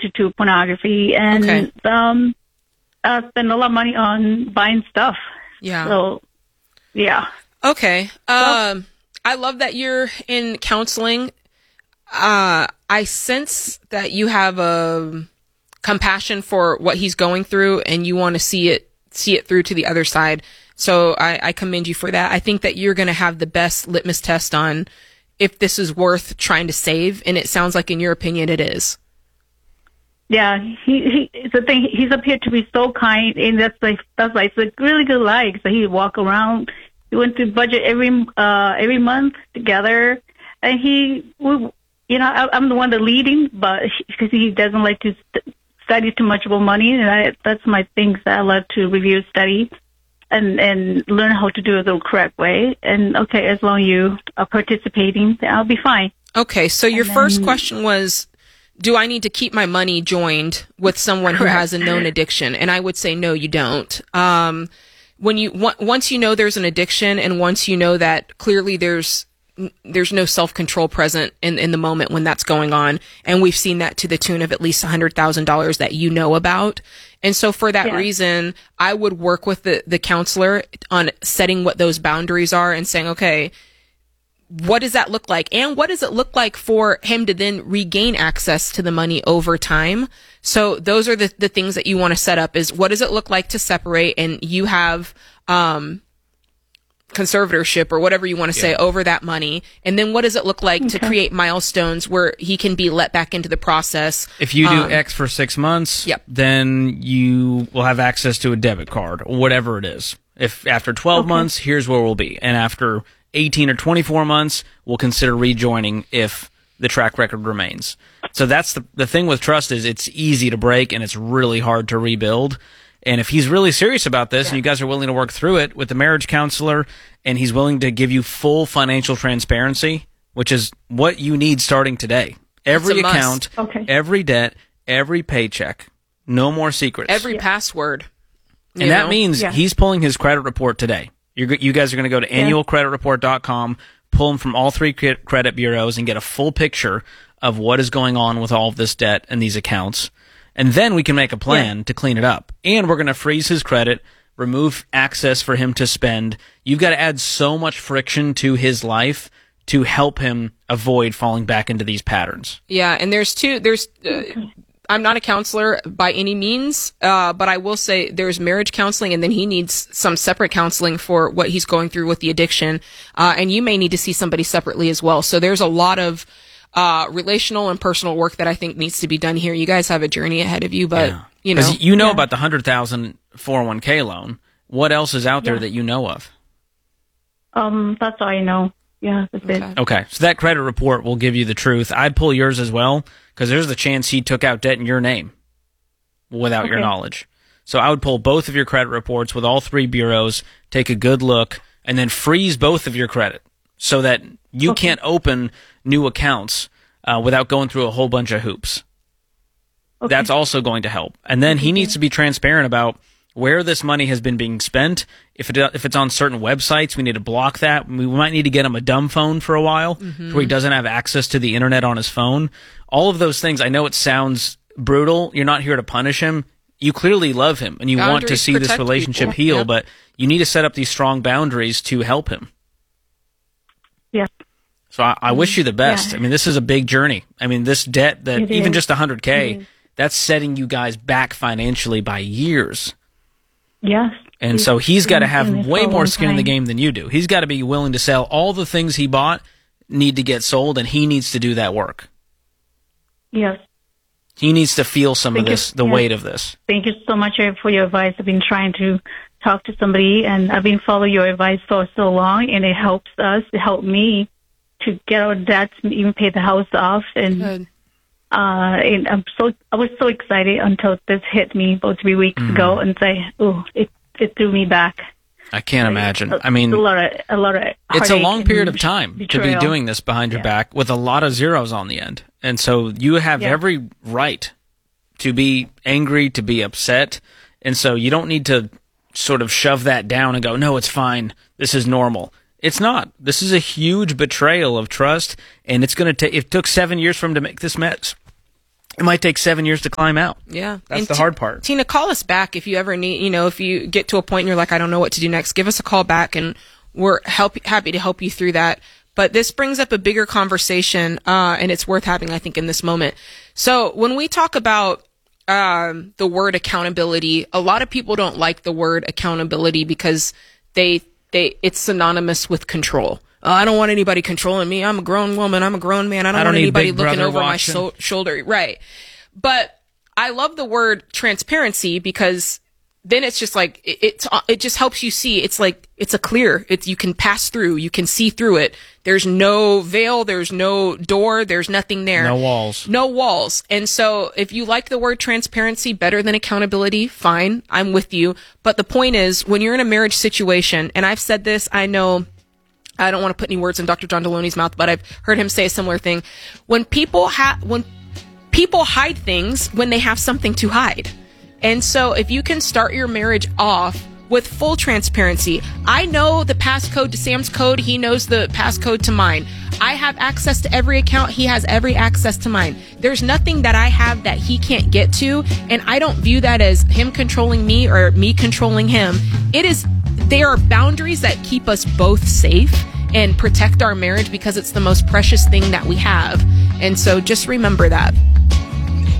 addicted to pornography and spend a lot of money on buying stuff. Yeah. So, yeah. Okay. I love that you're in counseling. I sense that you have a compassion for what he's going through, and you want to see it through to the other side. So I commend you for that. I think that you're going to have the best litmus test on if this is worth trying to save, and it sounds like, in your opinion, it is. Yeah, it's the thing. He's appeared to be so kind, and that's it's a really good life. So he walk around. We went through budget every month together, and I'm the one that leading, but because he doesn't like to study too much about money, and that's my things that I love to review, study, and learn how to do it the correct way. And okay, as long as you are participating, then I'll be fine. Okay, so your first question was, do I need to keep my money joined with someone who has a known addiction? And I would say no, you don't. Once you know there's an addiction, and once you know that clearly there's no self-control present in the moment when that's going on, and we've seen that to the tune of at least $100,000 that you know about. And so for that reason, I would work with the counselor on setting what those boundaries are and saying, okay, what does that look like? And what does it look like for him to then regain access to the money over time? So those are the things that you want to set up, is what does it look like to separate, and you have conservatorship or whatever you want to say over that money. And then what does it look like to create milestones where he can be let back into the process? If you do X for 6 months, then you will have access to a debit card or whatever it is. If after 12 months, here's where we'll be. And after 18 or 24 months, we'll consider rejoining if the track record remains. So that's the thing with trust, is it's easy to break and it's really hard to rebuild. And if he's really serious about this and you guys are willing to work through it with the marriage counselor, and he's willing to give you full financial transparency, which is what you need starting today. Every account, every debt, every paycheck, no more secrets. Every password. And that means he's pulling his credit report today. You guys are going to go to annualcreditreport.com, pull them from all three credit bureaus, and get a full picture of what is going on with all of this debt and these accounts. And then we can make a plan to clean it up. And we're going to freeze his credit, remove access for him to spend. You've got to add so much friction to his life to help him avoid falling back into these patterns. Yeah, and I'm not a counselor by any means, but I will say there's marriage counseling, and then he needs some separate counseling for what he's going through with the addiction. And you may need to see somebody separately as well. So there's a lot of relational and personal work that I think needs to be done here. You guys have a journey ahead of you, but you know about the $100,000 401k loan. What else is out there that you know of? That's all I know. Yeah, that's it. Okay, so that credit report will give you the truth. I'd pull yours as well, because there's the chance he took out debt in your name without your knowledge. So I would pull both of your credit reports with all three bureaus, take a good look, and then freeze both of your credit so that you can't open new accounts without going through a whole bunch of hoops. That's also going to help. And then he needs to be transparent about where this money has been being spent. If it's on certain websites, we need to block that. We might need to get him a dumb phone for a while where he doesn't have access to the internet on his phone. All of those things, I know it sounds brutal. You're not here to punish him. You clearly love him, and you want to see this relationship heal, but you need to set up these strong boundaries to help him. Yeah. So I wish you the best. I mean, this is a big journey. I mean, this debt that even just $100K, that's setting you guys back financially by years. Yes. And so he's got to have way more skin in the game than you do. He's got to be willing to sell all the things he bought need to get sold, and he needs to do that work. Yes. He needs to feel some of this, the weight of this. Thank you so much for your advice. I've been trying to talk to somebody, and I've been following your advice for so long, and it helps us. It helped me to get our debts and even pay the house off. And and I was so excited until this hit me about 3 weeks ago, and say, "Oh, it threw me back." I can't imagine. I mean, a lot of it's a long period of time to be doing this behind your back with a lot of zeros on the end. And so you have every right to be angry, to be upset. And so you don't need to sort of shove that down and go, no, it's fine. This is normal. It's not. This is a huge betrayal of trust. And it's going to take, it took 7 years for him to make this mess. It might take 7 years to climb out. Yeah. That's And the hard part. Tina, call us back if you ever need, if you get to a point and you're like, I don't know what to do next, give us a call back and we're happy to help you through that. But this brings up a bigger conversation, and it's worth having, I think, in this moment. So when we talk about the word accountability, a lot of people don't like the word accountability because it's synonymous with control. I don't want anybody controlling me. I'm a grown woman. I'm a grown man. I don't want anybody looking over my shoulder. Right. But I love the word transparency because then it's just like, it just helps you see. It's like, it's a clear, you can pass through, you can see through it. There's no veil. There's no door. There's nothing there. No walls. No walls. And so if you like the word transparency better than accountability, fine. I'm with you. But the point is, when you're in a marriage situation, and I've said this, I know, I don't want to put any words in Dr. John Deloney's mouth, but I've heard him say a similar thing. When people hide things when they have something to hide. And so if you can start your marriage off with full transparency, I know the passcode to Sam's code. He knows the passcode to mine. I have access to every account. He has every access to mine. There's nothing that I have that he can't get to. And I don't view that as him controlling me or me controlling him. They are boundaries that keep us both safe and protect our marriage because it's the most precious thing that we have. And so just remember that.